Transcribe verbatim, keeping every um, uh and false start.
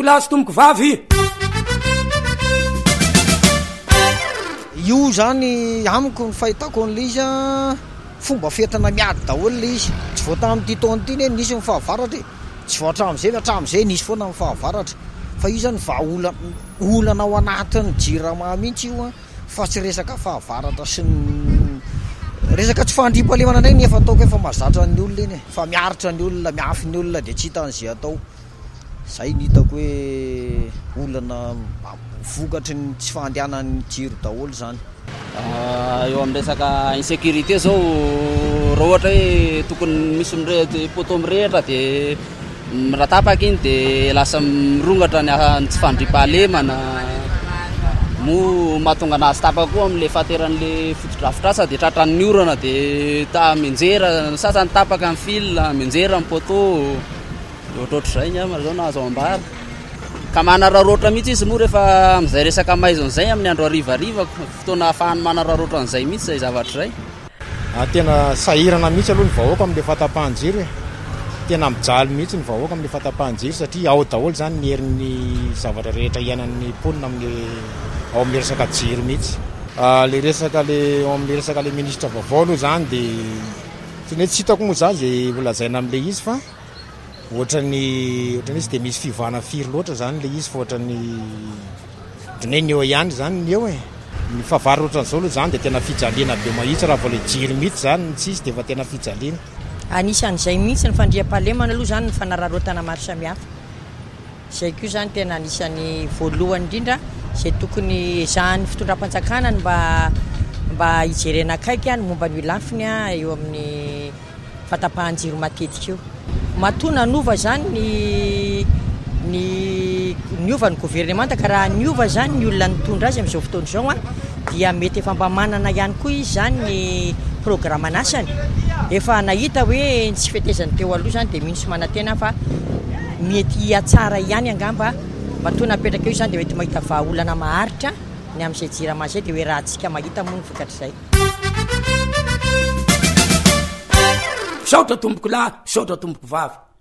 lasy tomboko vavy io zany amiko ny fahitako n'le izy a fomba fetana miady daholo le izy tsy voata amin'ity taona ity ne nisy mifahavaratra tsy voatra am'izay hatram'izay nisy foana mifahavaratra fa io zany vaola olana ao anatin'ny jirama mihitsy io a fa tsy resaka fahavaratra sy ny resaka tsy fandrimpalemana ndray nefa ataoko efa mazatra ny olona eny fa miaritra ny olona miafy ny olona de tsy hitan'izay atao zay ny hitako hoe olana vokatry ny tsy fandehanan'ny jiro daholo zany eo amin'ny resaka insécurité zao raha ohatra hoe tokony misy mire poto mirehitra de raha tapaka iny de lasa mirongatra ny tsy fandrimpahalemana mo mahatonga anazy tapaka koa am'le fahateran'le fotodrafitrasa de tratran'ny orana de ta menjera sasany tapaka amin'ny fil menjera amin'ny poto ohatrohatr'izay ny ama zao nahazo ambara ka manararoatra mihitsy izy moa rehefa am'izay resaka maizon'izay amin'ny andro arivariva fotoana ahafahany manararoatra an'izay mihitsy zay zavatra zay tena sahirana mihitsy aloha ny vahoaka am'le fatapahan-jiro e tena mijaly mihitsy ny vahoaka am'le fatapahan-jiro satria ao daholo zany ny herin'ny zavatra rehetra ianan'ny mponina am'le ao am'le resaka jiro mihitsy le resaka le ao am'le resaka le ministra vaovao aloha zany de tsy ne tsy hitako moa zany zay volazaina am'le izy fa ohatrany ohatrany izy de misy fivana firy loatra zany le izy fa ohatrany done ny eo ihany zany ny eo e ny fahavary ohatran'izao aloha zany de tena fijaliana be mahitsy raha vao le jiro mihitsy zany tsy izy de fa tena fijaliana anisan'izay mihitsy ny fandriam-pahalemana aloha zany ny fanararotana maro samihafa zay koa zany tena anisan'ny voalohany indrindra zay tokony ezahan'ny fitondram-panjakana mba mba hijerena akaiky any momba ny lafiny a eo amin'ny fatapahan-jiro matetika eo matona nova zany ny ny niova ny gouvernemanta ka raha niova zany ny olona nitondra azy am'izao fotoana izao a dia mety efa mba manana ihany koa izy zany ny programme anasany efa nahita hoe tsy fetezany teo aloha zany de mihintsy manantena fa mety atsara ihany angamba matona apetraka eo zany de mety mahita vahaolana maharitra ny am'izay jirama zay de hoe raha tsika mahita moa ny vokatr'izay saotra tomboko lahy saotra tomboko vavy